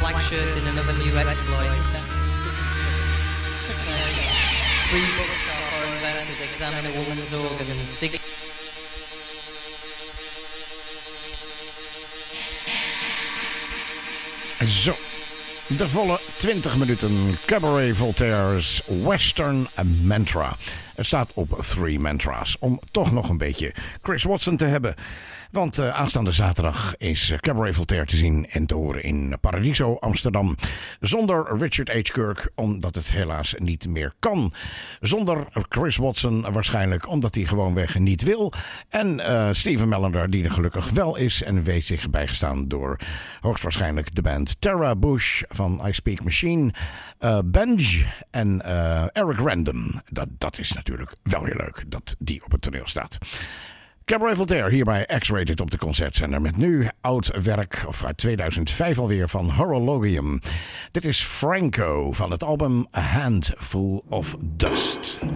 black shirt in another new exploit. Three books are for inventors examine a woman's organs. Zo, de volle 20 minuten Cabaret Voltaire's Western Mantra. Het staat op 3 mantra's, om toch nog een beetje Chris Watson te hebben. Want aanstaande zaterdag is Cabaret Voltaire te zien en te horen in Paradiso, Amsterdam. Zonder Richard H. Kirk, omdat het helaas niet meer kan. Zonder Chris Watson waarschijnlijk, omdat hij gewoonweg niet wil. En Steven Mallender, die er gelukkig wel is en weet zich bijgestaan door hoogstwaarschijnlijk de band Tara Bush van I Speak Machine. Benj en Eric Random. Dat is natuurlijk wel weer leuk dat die op het toneel staat. Cabaret Voltaire hier bij X-Rated op de Concertzender met nu oud werk, of uit 2005 alweer, van Horologium. Dit is Franco van het album A Handful of Dust.